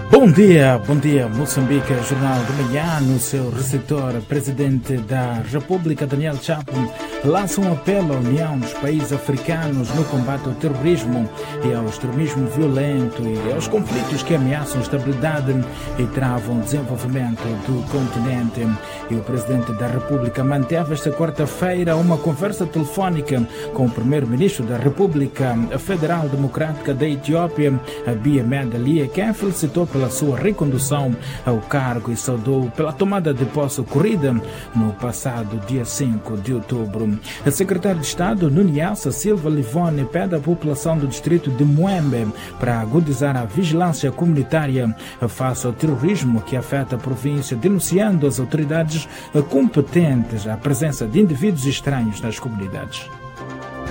Bom dia Moçambique, Jornal de Manhã. No seu receptor, presidente da República, Daniel Chapo, lança um apelo à União dos países africanos no combate ao terrorismo e ao extremismo violento e aos conflitos que ameaçam a estabilidade e travam o desenvolvimento do continente. E o presidente da República manteve esta quarta-feira uma conversa telefónica com o primeiro-ministro da República Federal Democrática da Etiópia, Abiy Ahmed Ali, quem felicitou pela sua recondução ao cargo e saudou pela tomada de posse ocorrida no passado dia 5 de outubro. A secretária de Estado, Nunielsa Silva Livone, pede à população do distrito de Muembe para agudizar a vigilância comunitária face ao terrorismo que afeta a província, denunciando as autoridades competentes a presença de indivíduos estranhos nas comunidades.